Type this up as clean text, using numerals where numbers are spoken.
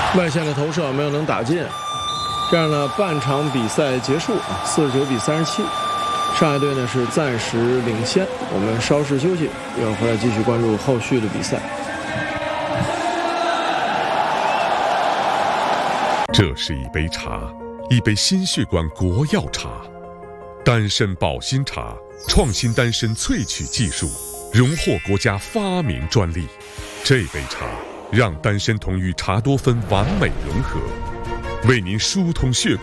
外线的投射没有能打进，这样呢，半场比赛结束，49比37，上海队呢是暂时领先。我们稍事休息，一会儿回来继续关注后续的比赛。 这是一杯茶，一杯心血管国药茶，丹参保心茶，创新丹参萃取技术，荣获国家发明专利。这杯茶让丹参酮与茶多酚完美融合，为您疏通血管。